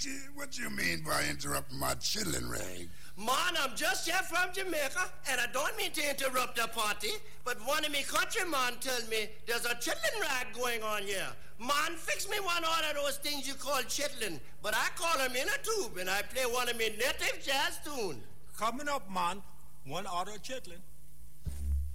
Luigi, what you mean by interrupting my chitlin rag? Man, I'm just here from Jamaica, and I don't mean to interrupt the party, but one of me countrymen tell me there's a chitlin rag going on here. Man, fix me one of those things you call chitlin, but I call them in a tube, and I play one of me native jazz tune. Coming up, man, one order chitlin.